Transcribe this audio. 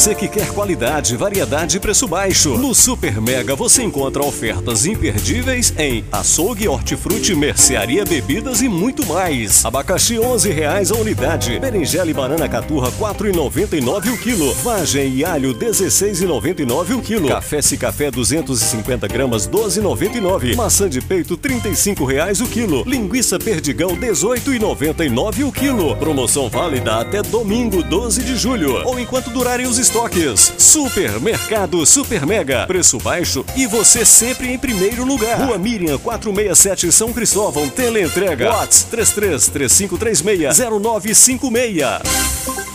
Você que quer qualidade, variedade e preço baixo. No Super Mega você encontra ofertas imperdíveis em açougue, hortifruti, mercearia, bebidas e muito mais. Abacaxi R$11 a unidade. Berinjela e banana caturra R$4,99 o quilo. Vagem e alho R$16,99 o quilo. Café Cicafé 250 gramas R$12,99. Maçã de peito R$35 o quilo. Linguiça perdigão R$18,99 o quilo. Promoção válida até domingo 12 de julho ou enquanto durarem os estoques. Supermercado Super Mega. Preço baixo e você sempre em primeiro lugar. Rua Miriam 467 São Cristóvão. Teleentrega. WhatsApp 33 3536 0956.